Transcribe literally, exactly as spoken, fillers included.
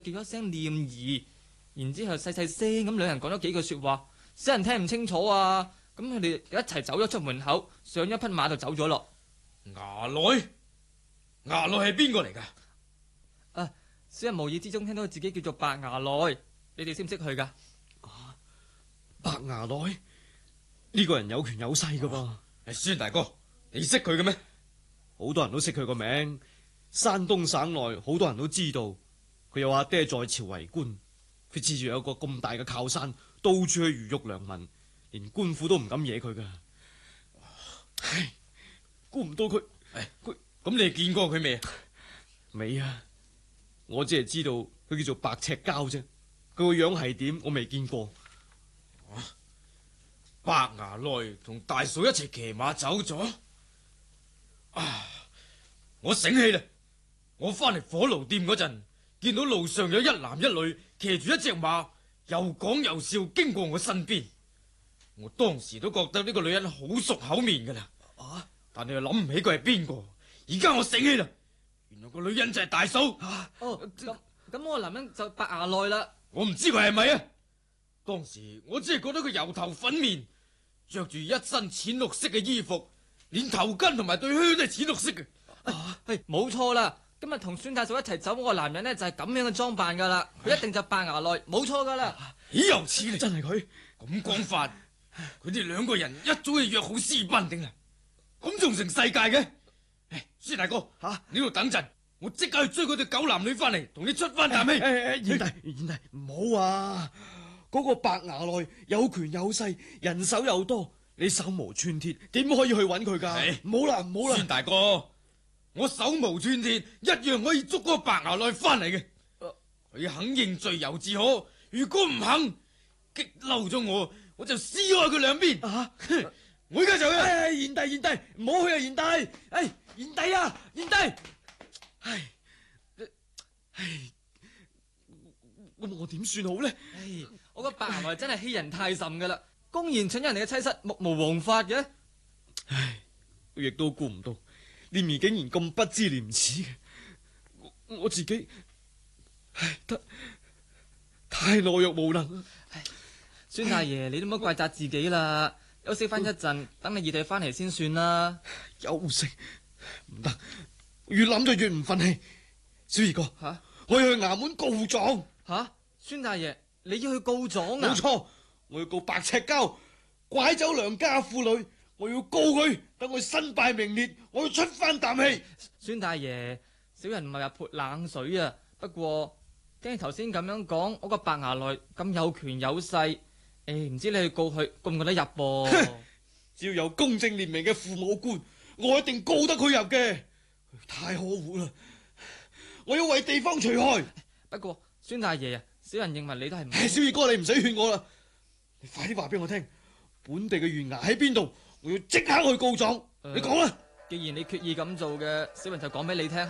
叫咗聲念兒，然之後細細聲咁兩人講咗幾句說話，小人聽唔清楚啊。咁佢哋一齊走咗出門口，上咗匹馬就走咗咯。 衙內，衙內係邊個嚟噶？ 啊，小人無意之中聽到自己叫做白衙內，你哋識唔識佢噶？ 啊，白衙內呢個人有權有勢噶噃。 孫大哥，你識佢嘅咩？ 好多人都識佢個名，山東省內好多人都知道。佢有阿爹在朝為官，佢自住有個咁大嘅靠山，到處去魚肉良民，連官府都唔敢惹佢噶。唉，估唔到佢， 佢咁你見過佢未？ 未啊，我只係知道佢叫做白赤膠啫，佢個樣係點我未見過。 啊，白衙內同大嫂一齊騎馬走咗。啊，我醒起啦，我翻嚟火爐店嗰陣，見到路上有一男一女騎住一隻馬，又講又笑經過我身邊。我當時都覺得呢個女人好熟口面噶啦，啊！但係又諗唔起佢係邊個。而家我醒起啦，原來個女人就係大嫂。啊、 哦，咁咁我個男人就白衙內啦。 我唔知佢係咪啊？當時我只係覺得佢油頭粉面，着住一身淺綠色嘅衣服，連頭巾同埋對靴都係淺綠色嘅。 啊，係冇錯啦。今日同孫大嫂一齊走，我個男人呢就係咁樣嘅裝扮噶啦，佢一定就白衙內，冇錯噶啦。 豈有此理！ 真係佢咁講法，佢哋兩個人一早就約好私奔定啦？咁仲成世界嘅？唉，孫大哥，吓、啊、你度等陣，我即刻去追嗰對狗男女翻嚟，同你出翻啖氣。 誒誒，賢弟賢弟，唔好啊！嗰、那個白衙內有權有勢，人手又多，你手無寸鐵，點可以去揾佢噶？唔好啦唔好啦， 孫大哥，我手無寸鐵，一樣可以捉嗰個白衙內翻嚟嘅。佢、啊、肯認罪由自可，如果唔肯，激嬲咗我，我就撕開佢兩邊。啊！我而家就去。 唉，賢弟賢弟，唔好去啊！賢弟，唉，賢弟啊，賢弟，唉，唉，咁我點算好呢？ 唉，我個白衙內真係欺人太甚噶啦，公然搶人哋嘅妻室，目無王法嘅。 唉，我亦都估唔到，念兒竟然咁不知廉恥嘅。我我自己，唉，得太懦弱無能。 唉，孫大爺，你都唔好怪責自己啦。休息翻一陣，等你二弟翻嚟先算啦。 休息唔得，越諗就越唔忿氣。小二哥，吓、啊，我要去衙門告狀。 吓、啊，孫大爺，你要去告狀啊？ 冇錯，我要告白赤膠拐走良家婦女，我要告佢，等佢身敗名裂，我要出翻啖氣。 孫大爺，小人唔係話潑冷水啊，不過聽你頭先咁樣講，我個白衙內咁有權有勢。誒，唔知你去告佢告唔告得入噃？ 只要有公正廉明嘅父母官，我一定告得佢入嘅。太可惡啦！我要為地方除害。 不過孫大爺啊，小人認為你都係唔係。小二哥，你唔使勸我啦，你快啲話俾我聽，本地嘅縣衙喺邊度？我要即刻去告狀。呃、你講啦。 既然你決意咁做嘅，小人就講俾你聽。